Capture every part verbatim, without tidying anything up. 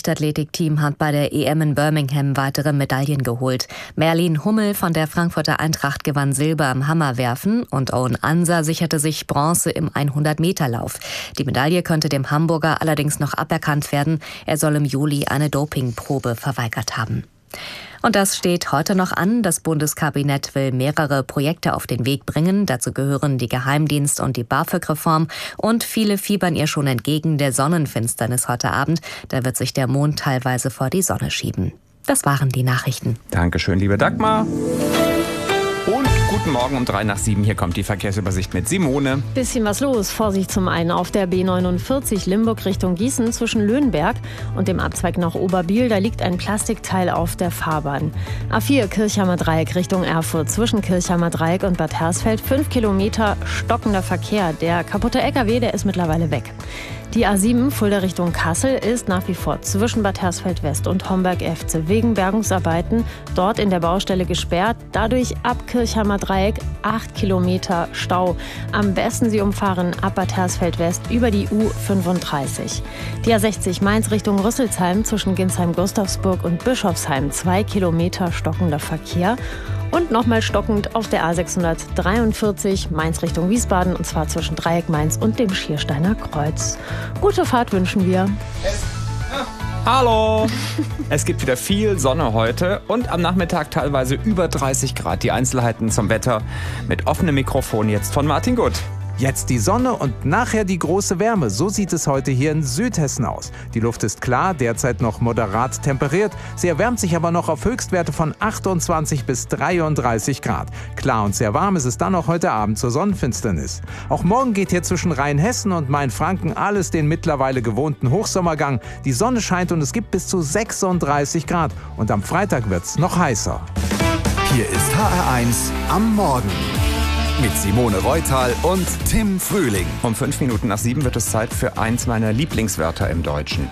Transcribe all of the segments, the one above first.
Leichtathletikteam hat bei der E M in Birmingham weitere Medaillen geholt. Merlin Hummel von der Frankfurter Eintracht gewann Silber im Hammerwerfen und Owen Anser sicherte sich Bronze im hundert-Meter-Lauf. Die Medaille könnte dem Hamburger allerdings noch aberkannt werden. Er soll im Juli eine Dopingprobe verweigert haben. Und das steht heute noch an. Das Bundeskabinett will mehrere Projekte auf den Weg bringen. Dazu gehören die Geheimdienst- und die BAföG-Reform. Und viele fiebern ihr schon entgegen der Sonnenfinsternis heute Abend. Da wird sich der Mond teilweise vor die Sonne schieben. Das waren die Nachrichten. Dankeschön, liebe Dagmar. Und guten Morgen um drei nach sieben. Hier kommt die Verkehrsübersicht mit Simone. Bisschen was los. Vorsicht zum einen auf der B neunundvierzig Limburg Richtung Gießen zwischen Löhnberg und dem Abzweig nach Oberbiel. Da liegt ein Plastikteil auf der Fahrbahn. A vier Kirchheimer Dreieck Richtung Erfurt zwischen Kirchheimer Dreieck und Bad Hersfeld. Fünf Kilometer stockender Verkehr. Der kaputte L K W, der ist mittlerweile weg. Die A sieben Fulda Richtung Kassel ist nach wie vor zwischen Bad Hersfeld West und Homberg-Efze wegen Bergungsarbeiten dort in der Baustelle gesperrt. Dadurch ab Kirchheimer Dreieck acht Kilometer Stau. Am besten Sie umfahren ab Bad Hersfeld West über die U fünfunddreißig. Die A sechzig Mainz Richtung Rüsselsheim zwischen Ginsheim-Gustavsburg und Bischofsheim. Zwei Kilometer stockender Verkehr. Und nochmal stockend auf der A sechshundertdreiundvierzig Mainz Richtung Wiesbaden, und zwar zwischen Dreieck Mainz und dem Schiersteiner Kreuz. Gute Fahrt wünschen wir. Hallo! Es gibt wieder viel Sonne heute und am Nachmittag teilweise über dreißig Grad. Die Einzelheiten zum Wetter mit offenem Mikrofon jetzt von Martin Gutt. Jetzt die Sonne und nachher die große Wärme. So sieht es heute hier in Südhessen aus. Die Luft ist klar, derzeit noch moderat temperiert. Sie erwärmt sich aber noch auf Höchstwerte von achtundzwanzig bis dreiunddreißig Grad. Klar und sehr warm ist es dann auch heute Abend zur Sonnenfinsternis. Auch morgen geht hier zwischen Rheinhessen und Mainfranken alles den mittlerweile gewohnten Hochsommergang. Die Sonne scheint und es gibt bis zu sechsunddreißig Grad. Und am Freitag wird es noch heißer. Hier ist H R eins am Morgen. Mit Simone Reutal und Tim Frühling. Um fünf Minuten nach sieben wird es Zeit für eins meiner Lieblingswörter im Deutschen.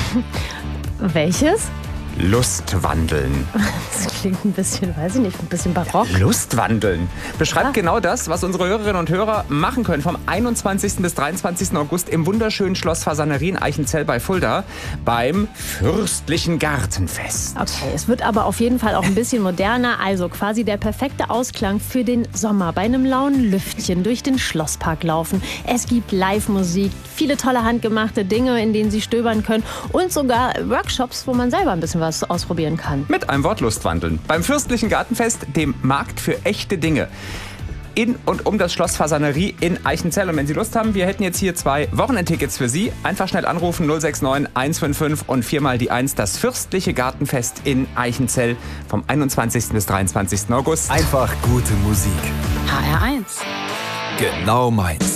Welches? Lustwandeln. Das klingt ein bisschen, weiß ich nicht, ein bisschen barock. Lustwandeln. Beschreibt Ja. genau das, was unsere Hörerinnen und Hörer machen können vom einundzwanzigsten bis dreiundzwanzigsten August im wunderschönen Schloss Fasanerie in Eichenzell bei Fulda beim Fürstlichen Gartenfest. Okay, es wird aber auf jeden Fall auch ein bisschen moderner, also quasi der perfekte Ausklang für den Sommer. Bei einem lauen Lüftchen durch den Schlosspark laufen. Es gibt Live-Musik, viele tolle handgemachte Dinge, in denen Sie stöbern können und sogar Workshops, wo man selber ein bisschen was ausprobieren kann. Mit einem Wort Lustwandeln. Beim Fürstlichen Gartenfest, dem Markt für echte Dinge. In und um das Schloss Fasanerie in Eichenzell. Und wenn Sie Lust haben, wir hätten jetzt hier zwei Wochenendtickets für Sie. Einfach schnell anrufen null sechs neun eins fünf fünf und viermal die eins. Das Fürstliche Gartenfest in Eichenzell vom einundzwanzigsten bis dreiundzwanzigsten August. Einfach gute Musik. H R eins. Genau meins.